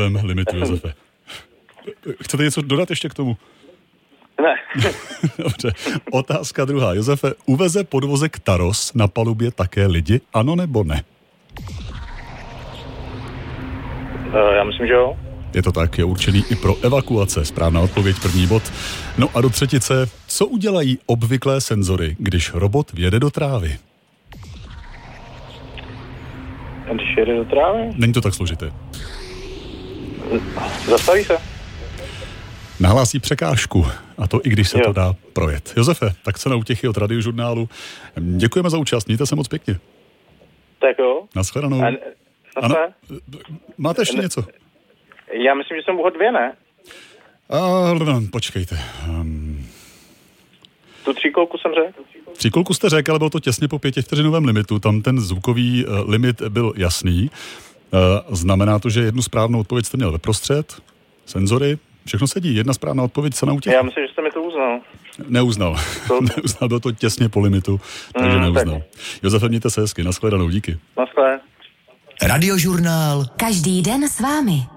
cenovém limitu, Josefe. Chcete něco dodat ještě k tomu? Ne. Dobře. Otázka druhá. Josefe, uveze podvozek Taros na palubě také lidi? Ano nebo ne? Já myslím, že jo. Je to tak, je určený i pro evakuace. Správná odpověď, první bod. No a do třetice, co udělají obvyklé senzory, když robot vjede do trávy? Když jede do trávy? Není to tak složité. Zastaví se. Nahlásí překážku, a to i když se to dá projet. Josefe, tak cena útěchy od Radiožurnálu. Děkujeme za účast, mějte se moc pěkně. Tak jo. Naschledanou. Ano, máte ještě něco? Já myslím, že jsem uhodl 2, ne? Počkejte. Tu 3 jsem řekl. 3 jste řekl, ale bylo to těsně po 5vteřinovém limitu. Tam ten zvukový limit byl jasný. Znamená to, že jednu správnou odpověď jste měl veprostřed. Senzory, všechno sedí. Jedna správná odpověď, cena útěchy. Já myslím, že jste mi to uznal. Neuznal. Neuznal, bylo to těsně po limitu, takže neuznal. Josefe, mějte se hezky. Naschledanou, díky. Naschle. Radiožurnál. Každý den s vámi.